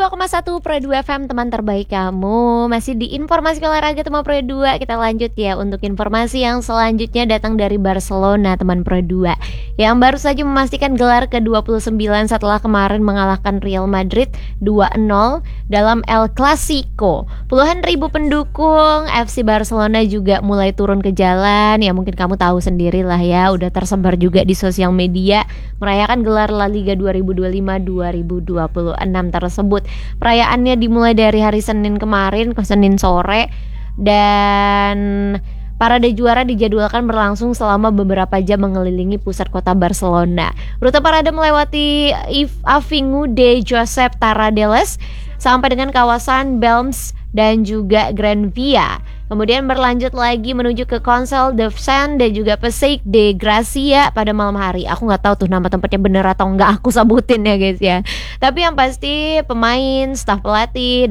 102,1 Pro 2 FM, teman terbaik kamu. Masih di informasi olahraga teman Pro 2. Kita lanjut ya untuk informasi yang selanjutnya datang dari Barcelona teman Pro 2, yang baru saja memastikan gelar ke-29 setelah kemarin mengalahkan Real Madrid 2-0 dalam El Clasico. Puluhan ribu pendukung FC Barcelona juga mulai turun ke jalan. Ya mungkin kamu tahu sendirilah ya, udah tersebar juga di sosial media merayakan gelar La Liga 2025-2026 tersebut. Perayaannya dimulai dari hari Senin kemarin ke Senin sore, dan parade juara dijadwalkan berlangsung selama beberapa jam mengelilingi pusat kota Barcelona. Rute parade melewati Avingu de Josep Tarradellas sampai dengan kawasan Balmes dan juga Gran Via. Kemudian berlanjut lagi menuju ke Consell de Sant dan juga Passeig de Gràcia pada malam hari. Aku nggak tahu tuh nama tempatnya bener atau nggak, aku sebutin ya guys ya. Tapi yang pasti pemain, staf pelatih